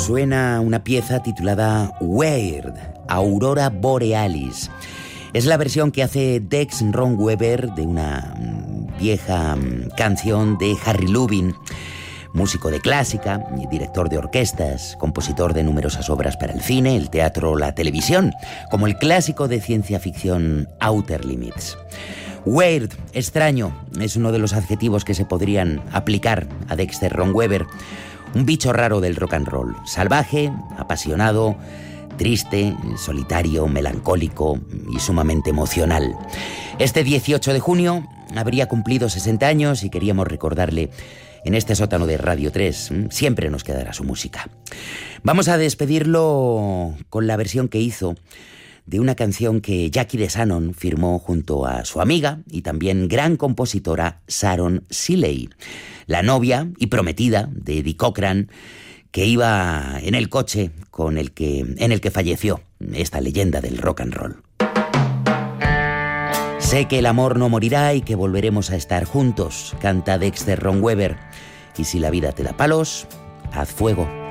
suena una pieza titulada Weird, Aurora Borealis. Es la versión que hace Dex Ron Weber de una vieja canción de Harry Lubin, músico de clásica, director de orquestas, compositor de numerosas obras para el cine, el teatro, la televisión, como el clásico de ciencia ficción Outer Limits. Weird, extraño, es uno de los adjetivos que se podrían aplicar a Dexter Ron Weber, un bicho raro del rock and roll, salvaje, apasionado, triste, solitario, melancólico y sumamente emocional. Este 18 de junio habría cumplido 60 años y queríamos recordarle en este sótano de Radio 3. Siempre nos quedará su música. Vamos a despedirlo con la versión que hizo de una canción que Jackie DeShannon firmó junto a su amiga y también gran compositora Sharon Seeley, la novia y prometida de Eddie Cochran, que iba en el coche en el que falleció esta leyenda del rock and roll. Sé que el amor no morirá y que volveremos a estar juntos, canta Dexter Ron Weber. Y si la vida te da palos, haz fuego.